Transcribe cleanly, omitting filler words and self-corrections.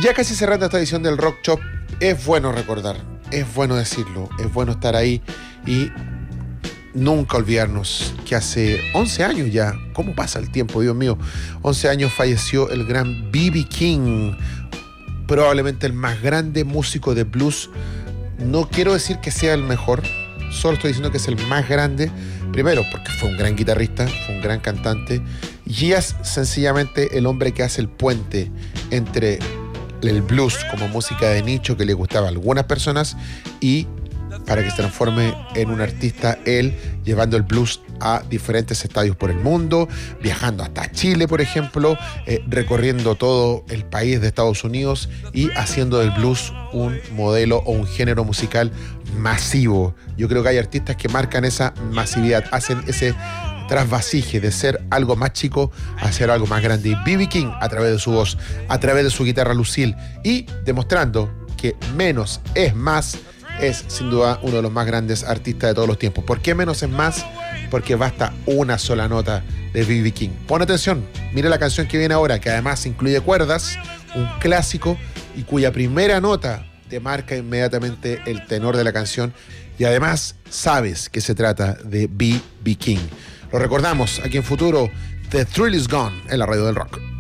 Ya casi cerrando esta edición del Rock Shop, es bueno recordar, es bueno decirlo, es bueno estar ahí y nunca olvidarnos que hace 11 años ya, ¿cómo pasa el tiempo, Dios mío? 11 años falleció el gran B.B. King, probablemente el más grande músico de blues. No quiero decir que sea el mejor, solo estoy diciendo que es el más grande. Primero, porque fue un gran guitarrista, fue un gran cantante, y es sencillamente el hombre que hace el puente entre el blues como música de nicho que le gustaba a algunas personas y para que se transforme en un artista, él llevando el blues a diferentes estadios por el mundo, viajando hasta Chile, por ejemplo, recorriendo todo el país de Estados Unidos y haciendo del blues un modelo o un género musical masivo. Yo creo que hay artistas que marcan esa masividad, hacen ese trasvasije de ser algo más chico a ser algo más grande. Y B.B. King, a través de su voz, a través de su guitarra Lucille y demostrando que menos es más, es sin duda uno de los más grandes artistas de todos los tiempos. ¿Por qué menos es más? Porque basta una sola nota de B.B. King. Pon atención, mira la canción que viene ahora, que además incluye cuerdas, un clásico y cuya primera nota te marca inmediatamente el tenor de la canción y además sabes que se trata de B.B. King. Lo recordamos aquí en Futuro, The Thrill Is Gone en la radio del rock.